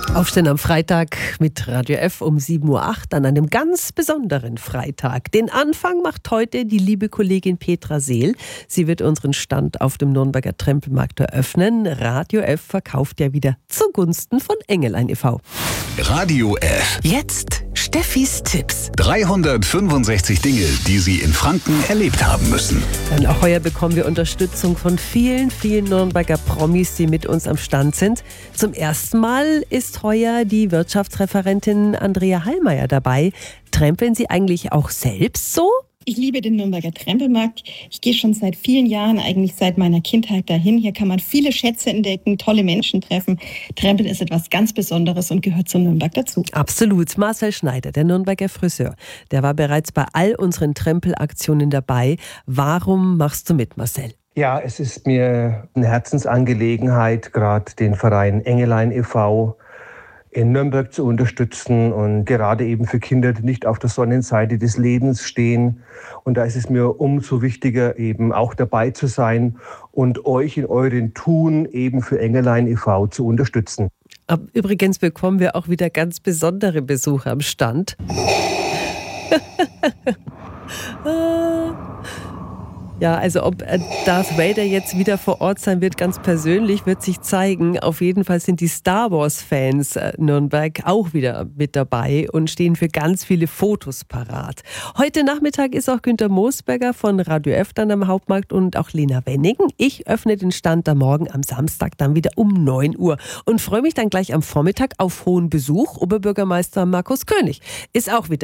Aufstehen am Freitag mit Radio F um 7.08 Uhr an einem ganz besonderen Freitag. Den Anfang macht heute die liebe Kollegin Petra Seel. Sie wird unseren Stand auf dem Nürnberger Trempelmarkt eröffnen. Radio F verkauft ja wieder zugunsten von Engelein e.V. Radio F. Jetzt Steffis Tipps. 365 Dinge, die Sie in Franken erlebt haben müssen. Und auch heuer bekommen wir Unterstützung von vielen, vielen Nürnberger Promis, die mit uns am Stand sind. Zum ersten Mal ist heuer die Wirtschaftsreferentin Andrea Hallmeier dabei. Trempeln Sie eigentlich auch selbst so? Ich liebe den Nürnberger Trempelmarkt. Ich gehe schon seit vielen Jahren, eigentlich seit meiner Kindheit dahin. Hier kann man viele Schätze entdecken, tolle Menschen treffen. Trempeln ist etwas ganz Besonderes und gehört zu Nürnberg dazu. Absolut. Marcel Schneider, der Nürnberger Friseur, der war bereits bei all unseren Trempelaktionen dabei. Warum machst du mit, Marcel? Ja, es ist mir eine Herzensangelegenheit, gerade den Verein Engelein e.V. in Nürnberg zu unterstützen und gerade eben für Kinder, die nicht auf der Sonnenseite des Lebens stehen. Und da ist es mir umso wichtiger, eben auch dabei zu sein und euch in euren Tun eben für Engelein e.V. zu unterstützen. Übrigens bekommen wir auch wieder ganz besondere Besucher am Stand. Ja, also ob Darth Vader jetzt wieder vor Ort sein wird, ganz persönlich, wird sich zeigen. Auf jeden Fall sind die Star Wars-Fans Nürnberg auch wieder mit dabei und stehen für ganz viele Fotos parat. Heute Nachmittag ist auch Günter Moosberger von Radio F dann am Hauptmarkt und auch Lena Wennigen. Ich öffne den Stand am Morgen am Samstag dann wieder um 9 Uhr und freue mich dann gleich am Vormittag auf hohen Besuch. Oberbürgermeister Markus König ist auch wieder